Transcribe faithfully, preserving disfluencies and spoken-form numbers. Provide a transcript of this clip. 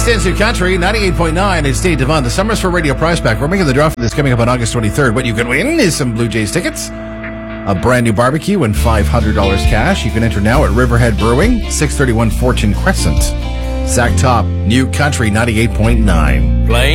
Stan's New Country, ninety-eight point nine. It's Dave Devon. The Summers for Radio prize pack. We're making the draw for this coming up on August twenty-third. What you can win is some Blue Jays tickets, a brand new barbecue, and five hundred dollars cash. You can enter now at Riverhead Brewing, six thirty-one Fortune Crescent. Zach Top, New Country, ninety-eight point nine. Play.